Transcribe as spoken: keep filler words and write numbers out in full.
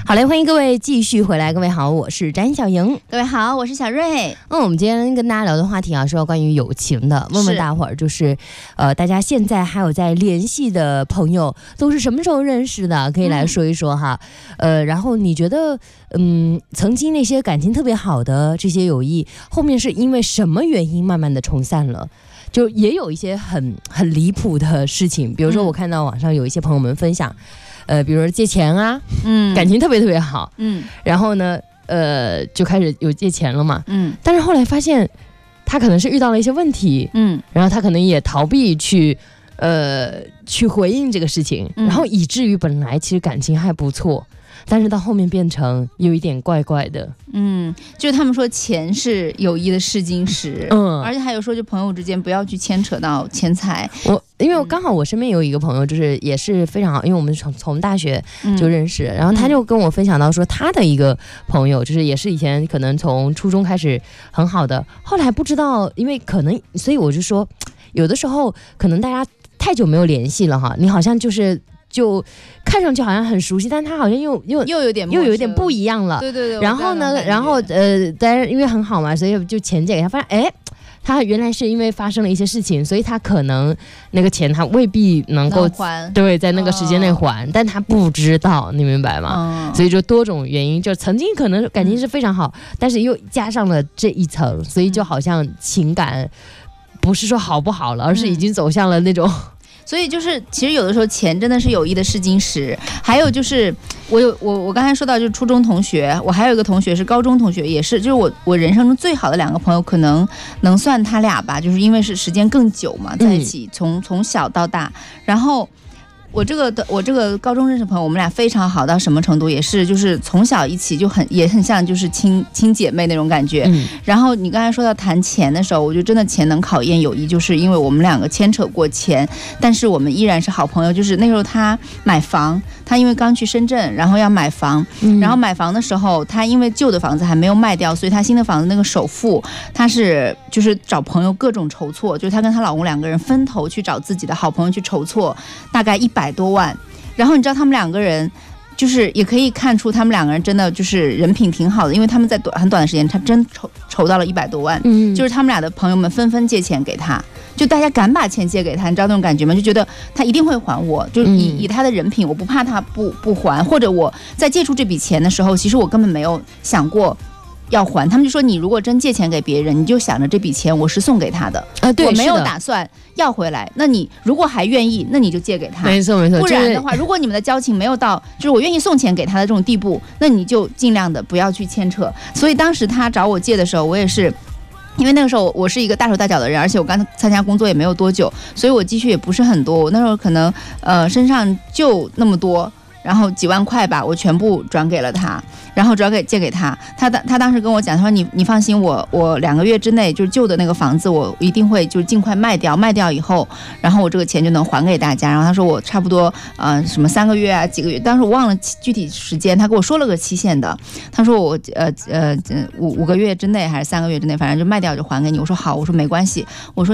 好嘞，欢迎各位继续回来。各位好，我是展小莹。 各位好，我是小瑞。 嗯，我们今天跟大家聊的话题啊，是关于友情的。问问大伙儿，就是呃，大家现在还有在联系的朋友，都是什么时候认识的？可以来说一说哈。嗯、呃，然后你觉得，嗯，曾经那些感情特别好的这些友谊，后面是因为什么原因慢慢的冲散了？就也有一些很很离谱的事情，比如说我看到网上有一些朋友们分享。嗯呃，比如说借钱啊，嗯，感情特别特别好，嗯，然后呢，呃，就开始有借钱了嘛，嗯，但是后来发现他可能是遇到了一些问题，嗯，然后他可能也逃避去，呃，去回应这个事情，嗯、然后以至于本来其实感情还不错。但是到后面变成有一点怪怪的， 嗯，就是他们说钱是友谊的试金石，嗯，而且还有说就朋友之间不要去牵扯到钱财。 我因为我刚好我身边有一个朋友，就是也是非常好，因为我们从从大学就认识，嗯、然后他就跟我分享到说他的一个朋友，就是也是以前可能从初中开始很好的，后来不知道，因为可能，所以我就说，有的时候可能大家太久没有联系了哈，你好像就是。就看上去好像很熟悉，但他好像又又又有点又有点不一样了。 对对对。 然后呢，然后呃，当然因为很好嘛，所以就钱借给他，发现哎，他原来是因为发生了一些事情，所以他可能那个钱他未必能够还， 对，在那个时间内还，哦、但他不知道，你明白吗？哦、所以就多种原因，就曾经可能感情是非常好，嗯、但是又加上了这一层，所以就好像情感不是说好不好了，而是已经走向了那种。 所以就是，其实有的时候钱真的是友谊的试金石。还有就是，我有我我刚才说到，就是初中同学，我还有一个同学是高中同学，也是，就是我我人生中最好的两个朋友，可能能算他俩吧，就是因为是时间更久嘛，在一起，从从小到大，然后。我这个的我这个高中认识朋友，我们俩非常好到什么程度？也是就是从小一起就很也很像就是亲亲姐妹那种感觉。嗯、然后你刚才说到谈钱的时候，我觉得真的钱能考验友谊，就是因为我们两个牵扯过钱，但是我们依然是好朋友。就是那时候他买房，他因为刚去深圳，然后要买房，嗯、然后买房的时候，他因为旧的房子还没有卖掉，所以他新的房子那个首付，他是就是找朋友各种筹措，就是他跟她老公两个人分头去找自己的好朋友去筹措，大概一百多万，然后你知道他们两个人就是也可以看出他们两个人真的就是人品挺好的，因为他们在短很短的时间他真筹筹到了一百多万，嗯，就是他们俩的朋友们纷纷借钱给他，就大家敢把钱借给他，你知道那种感觉吗？就觉得他一定会还我，就是以、嗯、以他的人品，我不怕他不不还，或者我在借出这笔钱的时候，其实我根本没有想过要还，他们就说你如果真借钱给别人，你就想着这笔钱我是送给他的，啊，对，我没有打算要回来。那你如果还愿意，那你就借给他， 没错没错。 不然的话，如果你们的交情没有到就是我愿意送钱给他的这种地步，那你就尽量的不要去牵扯。所以当时他找我借的时候，我也是。因为那个时候我是一个大手大脚的人，而且我刚参加工作也没有多久，所以我积蓄也不是很多。我那时候可能呃身上就那么多，然后几万块吧，我全部转给了他，然后转给借给他。他当他当时跟我讲，他说你你放心，我我两个月之内就是旧的那个房子，我一定会就是尽快卖掉，卖掉以后，然后我这个钱就能还给大家。然后他说我差不多呃什么三个月啊几个月，当时我忘了具体时间，他给我说了个期限的。他说我呃呃五五个月之内还是三个月之内，反正就卖掉就还给你。我说好，我说没关系，我说